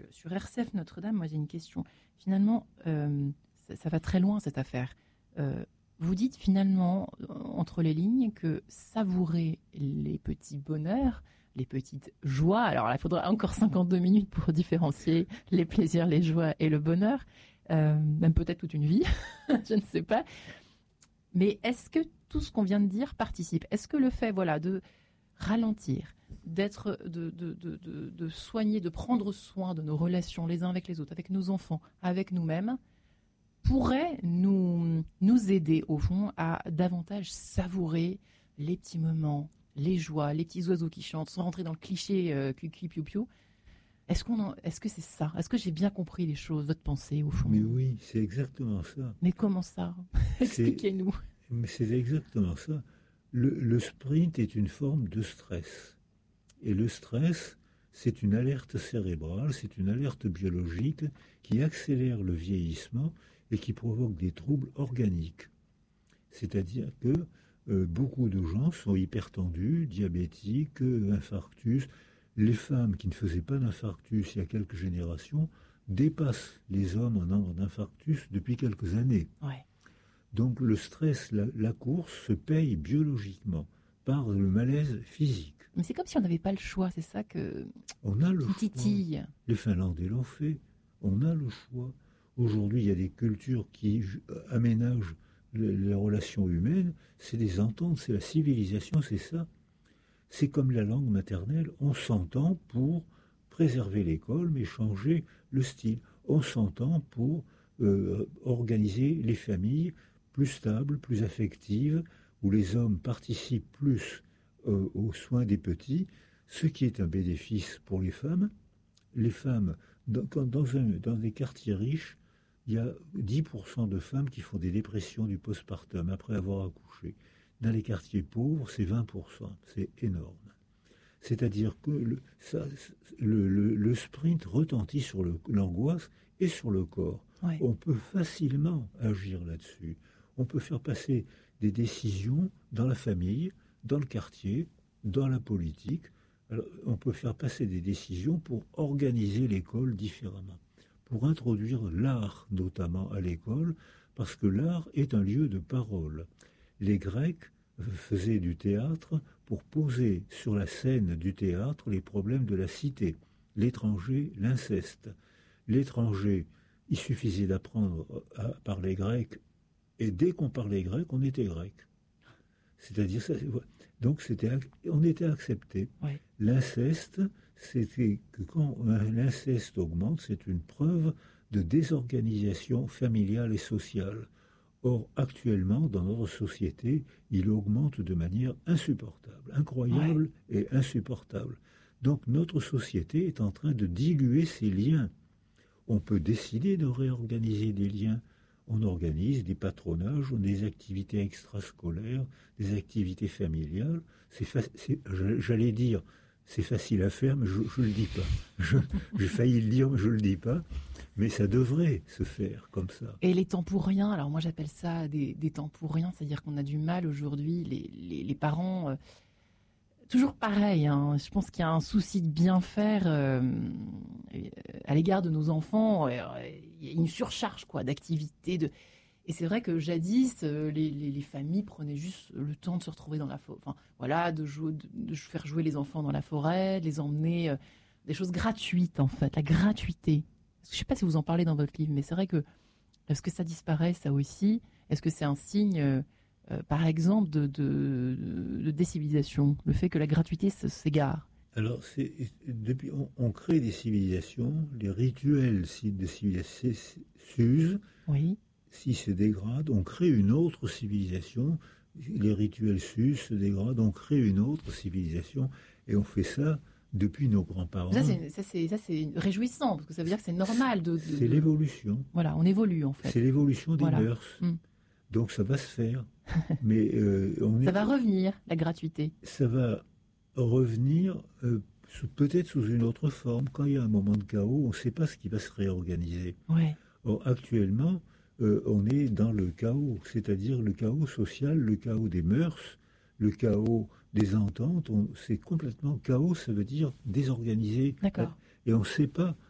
sur RCF Notre-Dame, moi j'ai une question. Finalement, ça va très loin cette affaire. Vous dites finalement, entre les lignes, que savourer les petits bonheurs, les petites joies, alors là, il faudra encore 52 minutes pour différencier les plaisirs, les joies et le bonheur, même peut-être toute une vie, je ne sais pas. Mais est-ce que tout ce qu'on vient de dire participe? Est-ce que le fait, voilà, de ralentir, de soigner, de prendre soin de nos relations les uns avec les autres, avec nos enfants, avec nous-mêmes, pourrait nous aider, au fond, à davantage savourer les petits moments, les joies, les petits oiseaux qui chantent, sans rentrer dans le cliché cuicui piou-piou. Est-ce que c'est ça? Est-ce que j'ai bien compris les choses, votre pensée, au fond? Mais oui, c'est exactement ça. Mais comment ça? Expliquez-nous. Mais c'est exactement ça. Le sprint est une forme de stress. Et le stress, c'est une alerte cérébrale, c'est une alerte biologique qui accélère le vieillissement et qui provoque des troubles organiques. C'est-à-dire que beaucoup de gens sont hypertendus, diabétiques, infarctus. Les femmes qui ne faisaient pas d'infarctus il y a quelques générations dépassent les hommes en nombre d'infarctus depuis quelques années. Ouais. Donc le stress, la course se paye biologiquement par le malaise physique. Mais c'est comme si on n'avait pas le choix, c'est ça que on a le choix. Titille. Les Finlandais l'ont fait. On a le choix. Aujourd'hui, il y a des cultures qui aménagent les relations humaines. C'est des ententes, c'est la civilisation, c'est ça. C'est comme la langue maternelle. On s'entend pour préserver l'école, mais changer le style. On s'entend pour organiser les familles plus stables, plus affectives, où les hommes participent plus aux soins des petits, ce qui est un bénéfice pour les femmes. Les femmes, dans des quartiers riches, il y a 10% de femmes qui font des dépressions du postpartum après avoir accouché. Dans les quartiers pauvres, c'est 20%. C'est énorme. C'est-à-dire que le sprint retentit sur l'angoisse et sur le corps. Ouais. On peut facilement agir là-dessus. On peut faire passer des décisions dans la famille, dans le quartier, dans la politique. Alors, on peut faire passer des décisions pour organiser l'école différemment, pour introduire l'art notamment à l'école, parce que l'art est un lieu de parole. Les Grecs faisaient du théâtre pour poser sur la scène du théâtre les problèmes de la cité. L'étranger, l'inceste. L'étranger, il suffisait d'apprendre à parler grec, et dès qu'on parlait grec, on était grec. C'est-à-dire, donc on était accepté. Ouais. L'inceste, c'était que quand l'inceste augmente, c'est une preuve de désorganisation familiale et sociale. Or, actuellement, dans notre société, il augmente de manière insupportable, incroyable et insupportable. Donc, notre société est en train de diluer ses liens. On peut décider de réorganiser des liens. On organise des patronages, des activités extrascolaires, des activités familiales. J'allais dire, c'est facile à faire, mais je ne le dis pas. J'ai failli le dire, mais je ne le dis pas. Mais ça devrait se faire comme ça. Et les temps pour rien, alors moi j'appelle ça des temps pour rien, c'est-à-dire qu'on a du mal aujourd'hui, les parents... toujours pareil, hein, je pense qu'il y a un souci de bien faire à l'égard de nos enfants. Il y a une surcharge d'activités. Et c'est vrai que jadis, les familles prenaient juste le temps de se retrouver dans la forêt. Enfin, voilà, de faire jouer les enfants dans la forêt, de les emmener... des choses gratuites, en fait, la gratuité. Je ne sais pas si vous en parlez dans votre livre, mais c'est vrai que... Est-ce que ça disparaît, ça aussi? Est-ce que c'est un signe... par exemple, de décivilisation, le fait que la gratuité s'égare? Alors, depuis, on crée des civilisations, les rituels de civilisation s'usent, oui. S'ils se dégradent, on crée une autre civilisation, les rituels s'usent, se dégradent, on crée une autre civilisation, et on fait ça depuis nos grands-parents. Ça, c'est réjouissant, parce que ça veut dire que c'est normal C'est l'évolution. Voilà, on évolue, en fait. C'est l'évolution des mœurs. Donc ça va se faire. Mais ça va revenir, la gratuité. Ça va revenir peut-être sous une autre forme. Quand il y a un moment de chaos, on ne sait pas ce qui va se réorganiser. Ouais. Or, actuellement, on est dans le chaos, c'est-à-dire le chaos social, le chaos des mœurs, le chaos des ententes. C'est complètement chaos, ça veut dire désorganisé. D'accord. Et on ne sait pas